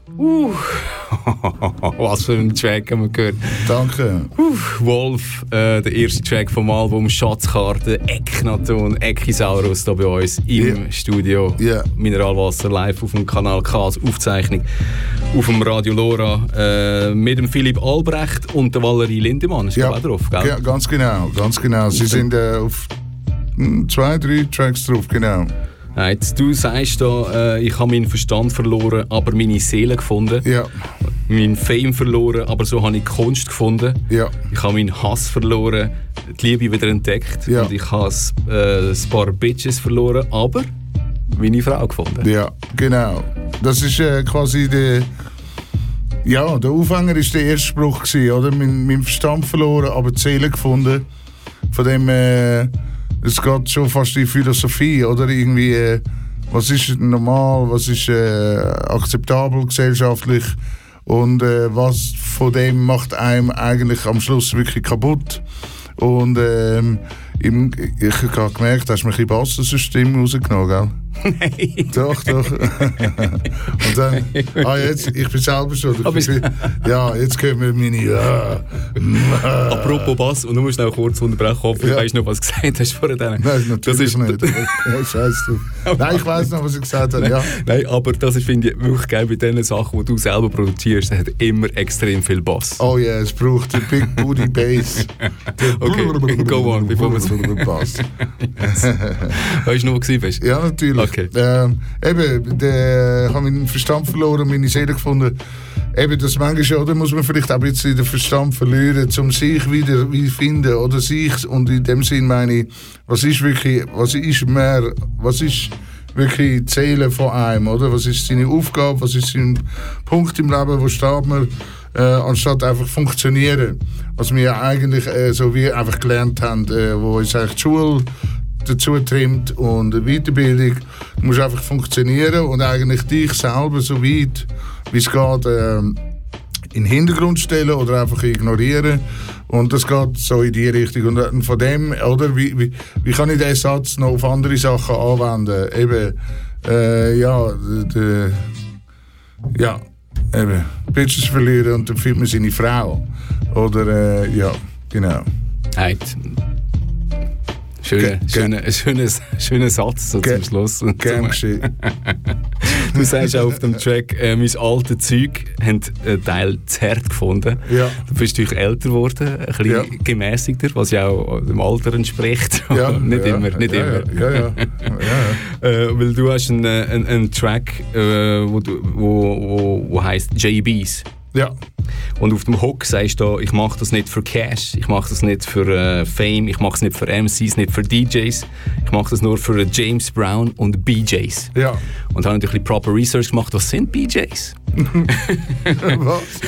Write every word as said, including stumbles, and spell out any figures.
Uh, was für ein Track haben wir gehört. Danke. Uh, Wolf, äh, der erste Track vom Album Schatzkarte, Ecknaton, Eckisaurus hier bei uns im yeah. Studio. Yeah. Mineralwasser live auf dem Kanal K, als Aufzeichnung auf dem Radio Lora äh, mit dem Philipp Albrecht und der Valerie Lindemann. Ist ja auch drauf, gell? Ja, ganz genau, ganz genau. Sie sind äh, auf zwei, drei Tracks drauf, genau. Jetzt, du sagst da, äh, ich habe meinen Verstand verloren, aber meine Seele gefunden. Ja. Meinen Fame verloren, aber so habe ich Kunst gefunden. Ja. Ich habe meinen Hass verloren, die Liebe wieder entdeckt. Ja. Und ich habe äh, ein paar Bitches verloren, aber meine Frau gefunden. Ja, genau. Das ist äh, quasi der... Ja, der Aufhänger war der erste Spruch gewesen, oder? Mein, mein Verstand verloren, aber die Seele gefunden. Von dem... Äh, Es geht schon fast in Philosophie, oder? Irgendwie, äh, was ist normal, was ist äh, akzeptabel gesellschaftlich und äh, was von dem macht einem eigentlich am Schluss wirklich kaputt. Und ähm, im, ich habe gemerkt, hast du mir ein bisschen Bass aus der Stimme rausgenommen, gell? Nein. Doch, doch. Und dann, ah, jetzt, ich bin selber schon. Ich bin, ja, jetzt können wir meine. Ja. Apropos Bass, und du musst noch kurz unterbrechen, hoffentlich ja. Weißt du noch, was du gesagt hast vor denen. Nein, natürlich das ist, nicht. Ja, scheiß drauf. Nein, ich weiss noch, was ich gesagt habe. Ja. Nein, aber das ist, finde ich, wirklich geil bei den Sachen, die du selber produzierst. Es hat immer extrem viel Bass. Oh ja, yeah, es braucht den Big Booty Bass. Okay, go on, bevor wir es Bass. Weißt du noch, wo du warst? Ja, natürlich. Okay. Ähm, eben, ich habe meinen Verstand verloren und meine Seele gefunden. Eben, das manchmal, oder, muss man vielleicht auch ein bisschen den Verstand verlieren, um sich wieder zu finden, oder sich, und in dem Sinn meine ich, was ist wirklich, was ist mehr, was ist wirklich die Seele von einem, oder? Was ist seine Aufgabe, was ist sein Punkt im Leben, wo steht man, äh, anstatt einfach funktionieren. Was wir eigentlich äh, so wie einfach gelernt haben, äh, wo uns eigentlich die Schule dazu trimmt und eine Weiterbildung. Du musst einfach funktionieren und eigentlich dich selber so weit wie es geht äh, in den Hintergrund stellen oder einfach ignorieren. Und das geht so in die Richtung. Und von dem, oder, wie, wie, wie kann ich diesen Satz noch auf andere Sachen anwenden? Eben, äh, ja, de, ja, eben, Bitches verlieren und dann findet man seine Frau. Oder, äh, ja, genau. Heit. Schöner, schöner, ein schöner, schöner Satz so zum Schluss. Gern geschehen. Du sagst auch auf dem Track, äh, mein altes Zeug haben einen Teil zu hart gefunden. Ja. Du bist natürlich älter geworden, ein bisschen ja. gemäßigter, was ja auch dem Alter entspricht. Ja, nicht ja, immer, nicht ja, immer. Ja, ja, ja, ja. äh, weil du hast einen, einen, einen Track, äh, wo, du, wo, wo, wo heisst J Bs. Ja. Und auf dem Hook sagst du, ich mache das nicht für Cash, ich mache das nicht für äh, Fame, ich mache es nicht für M Cs, nicht für D Js, ich mache das nur für James Brown und B Js. Ja. Und habe natürlich proper Research gemacht, was sind B Js? Was?